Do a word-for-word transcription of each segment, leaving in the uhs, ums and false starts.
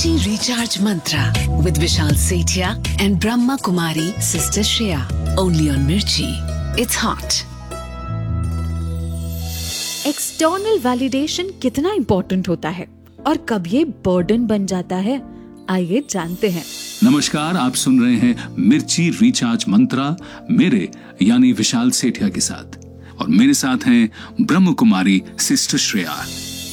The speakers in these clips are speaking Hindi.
Mirchi Recharge Mantra with Vishal Sethia and Brahma Kumari Sister Shreya. Only on Mirchi. It's hot. External validation कितना इम्पोर्टेंट होता है और कब ये बर्डन बन जाता है, आइए जानते हैं। नमस्कार, आप सुन रहे हैं मिर्ची रिचार्ज मंत्रा मेरे यानी विशाल सेठिया के साथ, और मेरे साथ हैं ब्रह्म कुमारी सिस्टर श्रेया।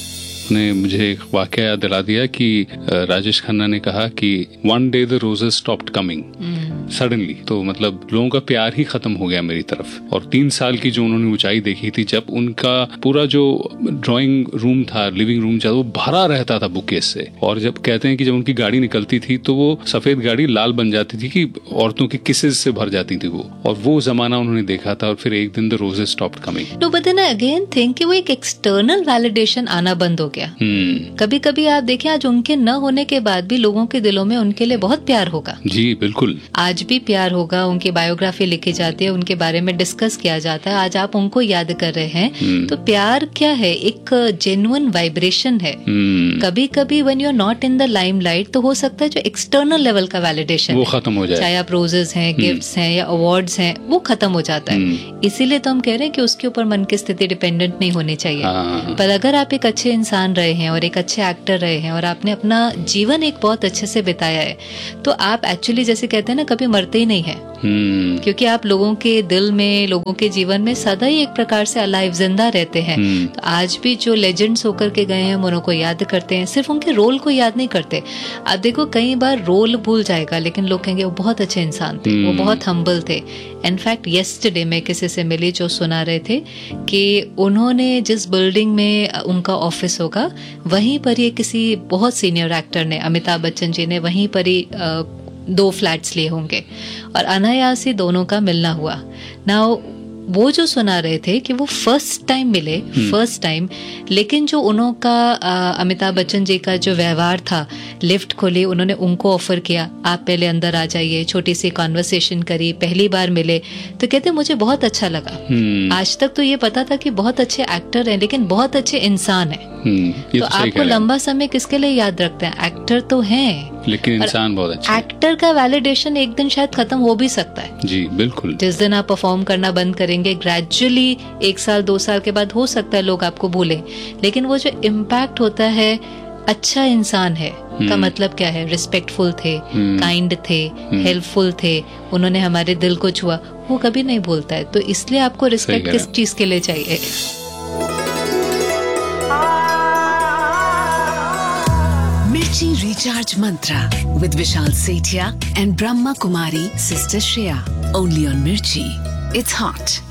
ने मुझे एक वाकया याद दिला दिया कि राजेश खन्ना ने कहा कि one day the roses stopped coming suddenly, तो मतलब लोगों का प्यार ही खत्म हो गया मेरी तरफ। और तीन साल की जो उन्होंने ऊंचाई देखी थी, जब उनका पूरा जो ड्राइंग रूम था, लिविंग रूम था, वो भरा रहता था बुकेस से। और जब कहते हैं कि जब उनकी गाड़ी निकलती थी तो वो सफेद गाड़ी लाल बन जाती थी कि औरतों की किसेज से भर जाती थी वो। और वो जमाना उन्होंने देखा था, और फिर एक दिन the roses stopped coming. No but then again think कि वो एक एक्सटर्नल वैलिडेशन आना बंद हो गया। Hmm. कभी कभी आप देखें, आज उनके न होने के बाद भी लोगों के दिलों में उनके लिए बहुत प्यार होगा। जी बिल्कुल, आज भी प्यार होगा। उनकी बायोग्राफी लिखी जाती है, उनके बारे में डिस्कस किया जाता है। आज आप उनको याद कर रहे हैं, hmm. तो प्यार क्या है? एक जेन्युइन वाइब्रेशन है। hmm. कभी कभी when you are not in the limelight, तो हो सकता है जो एक्सटर्नल लेवल का वैलिडेशन वो खत्म हो जाए, चाहे आप रोजेस हैं, गिफ्ट्स हैं या अवार्ड्स हैं, वो खत्म हो जाता है। hmm. इसीलिए तो हम कह रहे हैं कि उसके ऊपर मन की स्थिति डिपेंडेंट नहीं होनी चाहिए। ah. पर अगर आप एक अच्छे इंसान रहे हैं और एक अच्छे एक्टर रहे हैं और आपने अपना जीवन एक बहुत अच्छे से बिताया है, तो आप एक्चुअली जैसे कहते हैं ना, कभी मरते ही नहीं है। hmm. क्योंकि आप लोगों के दिल में, लोगों के जीवन में सदा ही एक प्रकार से अलाइव, जिंदा रहते हैं। hmm. तो आज भी जो लेजेंड्स होकर के गए हैं, हम उनको याद करते हैं, सिर्फ उनके रोल को याद नहीं करते। आप देखो, कई बार रोल भूल जाएगा, लेकिन लोग कहेंगे वो बहुत अच्छे इंसान थे, hmm. वो बहुत हम्बल थे। इनफैक्ट येस्टरडे मैं किसी से मिली जो सुना रहे थे कि उन्होंने जिस बिल्डिंग में उनका ऑफिस होगा, वहीं पर ही किसी बहुत सीनियर एक्टर ने, अमिताभ बच्चन जी ने, वहीं पर ही आ, दो फ्लैट्स लिए होंगे और अनायास ही दोनों का मिलना हुआ। नाउ वो जो सुना रहे थे कि वो फर्स्ट टाइम मिले, फर्स्ट टाइम, लेकिन जो उनका अमिताभ बच्चन जी का जो व्यवहार था, लिफ्ट खोली, उन्होंने उनको ऑफर किया, आप पहले अंदर आ जाइए, छोटी सी कॉन्वर्सेशन करी, पहली बार मिले, तो कहते मुझे बहुत अच्छा लगा। hmm. आज तक तो ये पता था कि बहुत अच्छे एक्टर हैं, लेकिन बहुत अच्छे इंसान हैं। hmm. तो, तो आपको लंबा समय किसके लिए याद रखते हैं? एक्टर तो हैं, लेकिन इंसान बहुत अच्छा। एक्टर का वैलिडेशन एक दिन शायद खत्म हो भी सकता है। जी बिल्कुल, जिस दिन आप परफॉर्म करना बंद करेंगे, ग्रेजुअली एक साल दो साल के बाद हो सकता है लोग आपको भूलें, लेकिन वो जो इम्पैक्ट होता है, अच्छा इंसान है का मतलब क्या है? रिस्पेक्टफुल थे, काइंड थे, हेल्पफुल थे, उन्होंने हमारे दिल को छुआ, वो कभी नहीं भूलता है। तो इसलिए आपको रिस्पेक्ट किस चीज के लिए चाहिए? Mirchi Recharge Mantra with Vishal Sethia and Brahma Kumari Sister Shreya. Only on Mirchi. It's hot.